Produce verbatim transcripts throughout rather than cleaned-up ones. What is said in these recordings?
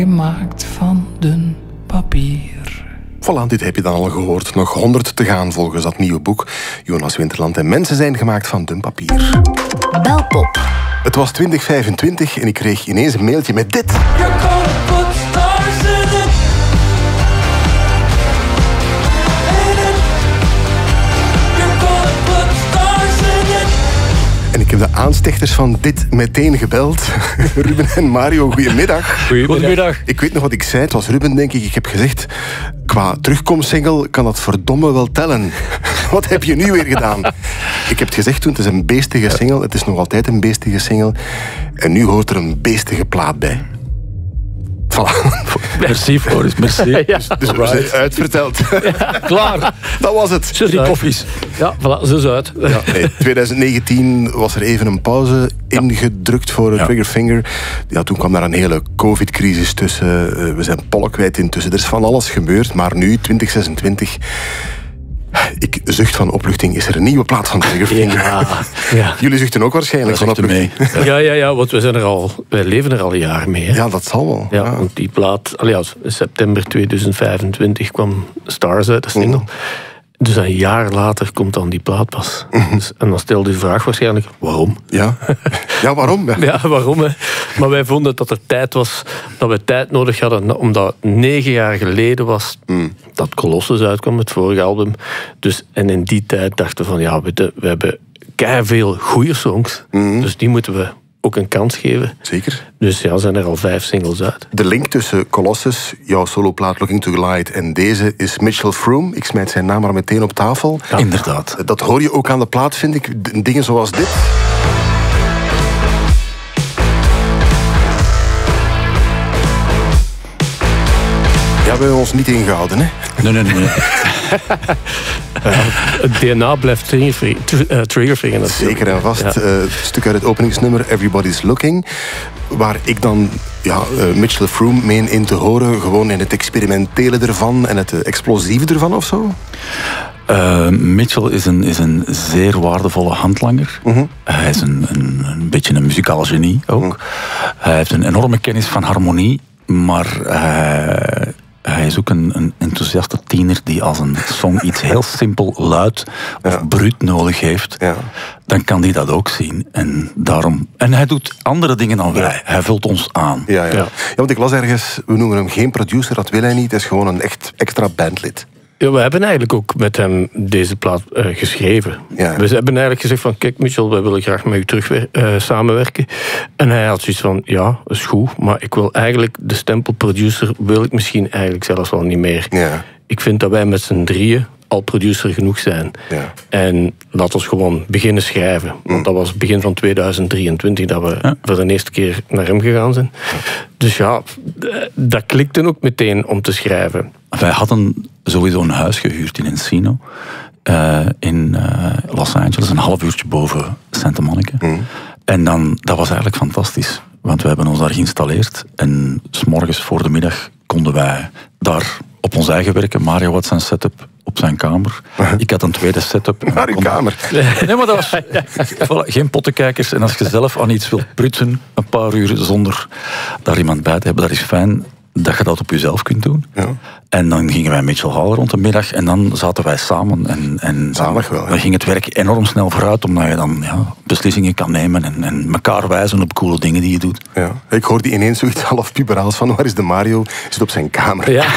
Gemaakt van dun papier. Voilà, dit heb je dan al gehoord. Nog honderd te gaan volgens dat nieuwe boek. Jonas Winterland en mensen zijn gemaakt van dun papier. Belpop. Het was twintig vijfentwintig en ik kreeg ineens een mailtje met dit. En ik heb de aanstichters van dit meteen gebeld. Ruben en Mario, goedemiddag. Goedemiddag. Ik weet nog wat ik zei. Het was Ruben, denk ik. Ik heb gezegd, qua terugkomstsingle kan dat verdomme wel tellen. Wat heb je nu weer gedaan? Ik heb het gezegd toen, het is een beestige single. Het is nog altijd een beestige single. En nu hoort er een beestige plaat bij. Voilà. Merci, Floris, merci. Ja. Dus, dus we zijn uitverteld. Ja, klaar. Dat was het. Zo die koffies. Ja, voilà, zo is het uit. Ja, nee, twintig negentien was er even een pauze ingedrukt voor ja. Triggerfinger. Ja, toen kwam daar een hele covid-crisis tussen. We zijn Polk kwijt intussen. Er is van alles gebeurd. Maar nu, twintig zesentwintig... Ik zucht van opluchting. Is er een nieuwe plaat van Triggerfinger? Ja, ja. Jullie zuchten ook waarschijnlijk van opluchting. Mee. Ja, ja, ja, want we zijn er al, wij leven er al een jaar mee. Hè. Ja, dat zal wel. Ja, ja. Want die plaat, allee, ja, in september twintig vijfentwintig kwam Stars uit, de single. Mm. Dus een jaar later komt dan die plaat pas. Mm-hmm. Dus, en dan stelde je de vraag waarschijnlijk, waarom? Ja, ja waarom? Ja, ja waarom? Hè? Maar wij vonden dat er tijd was, dat we tijd nodig hadden, omdat negen jaar geleden was mm. dat Colossus uitkwam, het vorige album. Dus, en in die tijd dachten we van, ja, we, we hebben keiveel goede songs. Mm-hmm. Dus die moeten we ook een kans geven. Zeker. Dus ja, zijn er al vijf singles uit. De link tussen Colossus, jouw soloplaat Looking to Glide, en deze is Mitchell Froom. Ik smijt zijn naam maar meteen op tafel. Ja, inderdaad. Dat hoor je ook aan de plaat, vind ik. Dingen zoals dit. Ja, we hebben ons niet ingehouden, hè? Nee, nee, nee. Ja, het D N A blijft Triggerfinger natuurlijk. Zeker en vast. Ja. Uh, het stuk uit het openingsnummer Everybody's Looking, waar ik dan ja, uh, Mitchell Froom meen in te horen, gewoon in het experimentele ervan en het uh, explosieve ervan of zo? Uh, Mitchell is een, is een zeer waardevolle handlanger. Uh-huh. Hij is een, een, een beetje een muzikaal genie ook. Uh-huh. Hij heeft een enorme kennis van harmonie, maar hij... Hij is ook een, een enthousiaste tiener die als een song iets heel simpel, luid of ja. bruut nodig heeft. Ja. Dan kan hij dat ook zien. En, daarom, en hij doet andere dingen dan wij. Ja. Hij vult ons aan. Ja, ja. Ja. ja, want ik las ergens, we noemen hem geen producer, dat wil hij niet. Hij is gewoon een echt extra bandlid. Ja, we hebben eigenlijk ook met hem deze plaat uh, geschreven. Ja. We hebben eigenlijk gezegd van, kijk Mitchell, wij willen graag met u terug uh, samenwerken. En hij had zoiets van, ja, dat is goed, maar ik wil eigenlijk de stempel producer wil ik misschien eigenlijk zelfs wel niet meer. Ja. Ik vind dat wij met z'n drieën al producer genoeg zijn. Ja. En laten we gewoon beginnen schrijven. Want mm. dat was begin van tweeduizend drieëntwintig dat we ja. voor de eerste keer naar hem gegaan zijn. Dus ja, dat klikte ook meteen om te schrijven. Wij hadden sowieso een huis gehuurd in Encino. Uh, in uh, Los Angeles, een half uurtje boven Santa Monica. Mm. En dan, dat was eigenlijk fantastisch. Want we hebben ons daar geïnstalleerd. En 's morgens voor de middag konden wij daar op ons eigen werken. Mario had zijn setup op zijn kamer. Uh-huh. Ik had een tweede setup. Naar uw kon... kamer? Nee, maar dat was voilà, geen pottenkijkers. En als je zelf aan iets wilt prutsen, een paar uur zonder daar iemand bij te hebben, dat is fijn dat je dat op jezelf kunt doen. Ja. En dan gingen wij Mitchell halen rond de middag en dan zaten wij samen. En, en Zalig wel, ja. Dan ging het werk enorm snel vooruit, omdat je dan ja, beslissingen kan nemen en, en elkaar wijzen op coole dingen die je doet. Ja. Ik hoorde ineens zoiets half puberaals van, waar is de Mario? Zit op zijn kamer. Ja.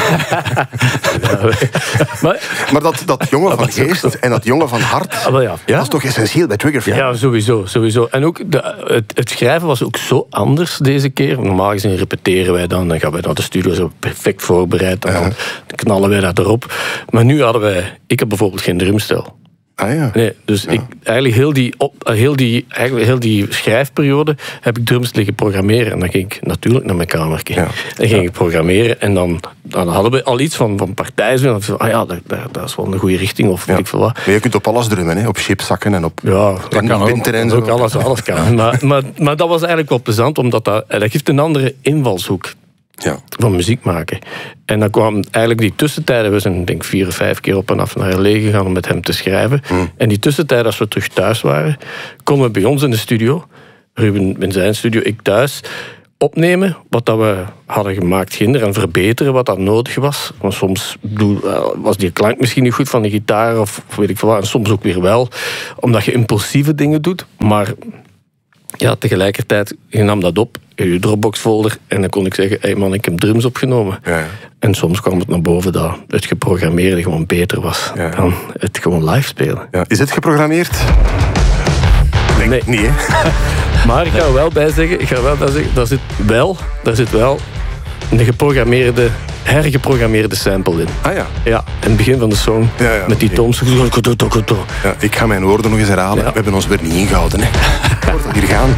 maar maar dat, dat jongen van geest en dat jongen van hart, ja, ja. dat is toch essentieel bij Triggerfinger? Ja, sowieso. sowieso. En ook de, het, het schrijven was ook zo anders deze keer. Normaal gezien repeteren wij dan, dan gaan wij naar de studio zo perfect voorbereid. En dan Dan knallen wij dat erop. Maar nu hadden wij... Ik heb bijvoorbeeld geen drumstel. Ah ja. Nee, dus ja. ik, eigenlijk, heel die op, heel die, eigenlijk heel die schrijfperiode heb ik drums liggen programmeren. En dan ging ik natuurlijk naar mijn kamertje. Ja. Dan ging ja. ik programmeren. En dan, dan hadden we al iets van, van partijzen. Ah ja, dat, dat, dat is wel een goede richting. Of weet ja. ik veel wat. Maar je kunt op alles drummen, hè? Op chipzakken en op ja, dat kan winter en zo. Ook alles, alles kan. maar, maar, maar dat was eigenlijk wel plezant, omdat dat, dat geeft een andere invalshoek. Ja. Van muziek maken. En dan kwam eigenlijk die tussentijden, we zijn denk ik vier of vijf keer op en af naar L A gegaan om met hem te schrijven. Mm. En die tussentijden, als we terug thuis waren, komen we bij ons in de studio, Ruben in zijn studio, ik thuis, opnemen wat dat we hadden gemaakt ginder en verbeteren wat dat nodig was. Want soms was die klank misschien niet goed van de gitaar of weet ik veel wat. En soms ook weer wel, omdat je impulsieve dingen doet. Maar ja, tegelijkertijd, je nam dat op in je Dropbox folder en dan kon ik zeggen, hey man, ik heb drums opgenomen. Ja, ja. En soms kwam het naar boven dat het geprogrammeerde gewoon beter was ja, ja. dan het gewoon live spelen. Ja. Is het geprogrammeerd? Denk nee. Niet, hè? Maar ik ga er wel bij zeggen, ik ga wel bij zeggen, daar zit wel, daar zit wel een geprogrammeerde, hergeprogrammeerde sample in. Ah ja? Ja, in het begin van de song, ja, ja, met die toons. Ja, ik ga mijn woorden nog eens herhalen. Ja. We hebben ons weer niet ingehouden, hè. Wordt hier gaan.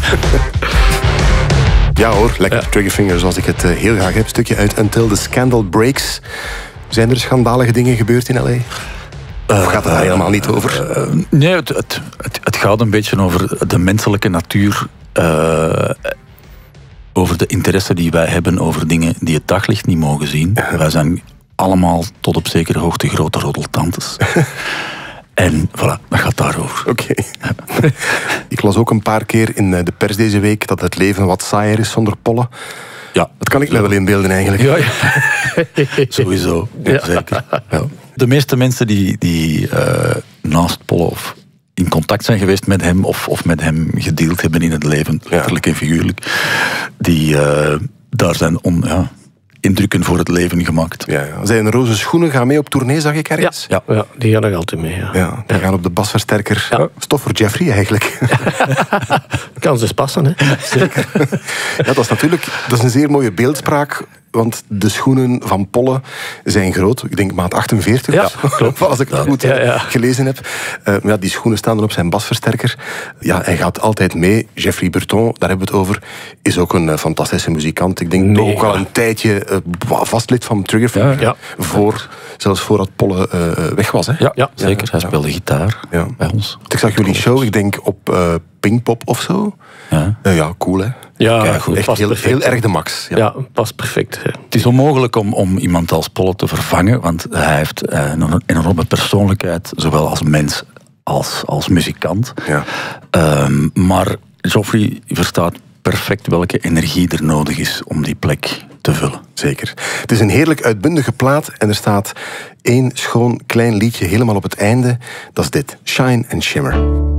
Ja hoor, lekker ja. Triggerfinger zoals ik het uh, heel graag heb. Stukje uit Until the Scandal Breaks. Zijn er schandalige dingen gebeurd in L A? Of gaat het daar helemaal niet over? Uh, nee, het, het, het, het gaat een beetje over de menselijke natuur. Uh, over de interesse die wij hebben over dingen die het daglicht niet mogen zien. Uh-huh. Wij zijn allemaal tot op zekere hoogte grote roddeltantes. En voilà, dat gaat daarover. Oké. Okay. Ik las ook een paar keer in de pers deze week dat het leven wat saaier is zonder pollen. Ja. Dat kan ik me wel inbeelden eigenlijk. Ja, ja. Sowieso, ja. Zeker. Ja. De meeste mensen die, die uh, naast Polov in contact zijn geweest met hem of, of met hem gedeeld hebben in het leven, letterlijk en figuurlijk, die uh, daar zijn on, ja, indrukken voor het leven gemaakt. Ja, ja. Zijn roze schoenen gaan mee op tournee, zag ik ergens? Ja, ja. ja die gaan nog altijd mee. Ja. Ja, die ja. gaan op de basversterker. Ja. Stof voor Jeffrey eigenlijk. Ja. Kan ze passen, hè? Zeker. Ja, dat is natuurlijk dat is een zeer mooie beeldspraak. Want de schoenen van Polle zijn groot. Ik denk maat achtenveertig, ja, klopt. Als ik het goed ja, ja. gelezen heb. Uh, ja, die schoenen staan dan op zijn basversterker. Ja, hij gaat altijd mee. Jeffrey Burton, daar hebben we het over, is ook een uh, fantastische muzikant. Ik denk toch ook al een tijdje uh, vastlid van Triggerfinger. Ja, ja. Voor, zelfs voordat Polle uh, weg was. Hè? Ja, ja, zeker. Hij speelde ja. gitaar ja. bij ons. Ik zag jullie show, ik denk op uh, Pinkpop of zo. Ja, uh, ja cool hè. Ja, Kijk, goed, echt heel, heel erg de max. Ja, ja past perfect. Hè. Het is onmogelijk om, om iemand als Polle te vervangen, want hij heeft uh, een enorme persoonlijkheid, zowel als mens als als muzikant. Ja. Um, maar Geoffrey verstaat perfect welke energie er nodig is om die plek te vullen. Zeker. Het is een heerlijk uitbundige plaat en er staat één schoon klein liedje helemaal op het einde. Dat is dit, Shine and Shimmer.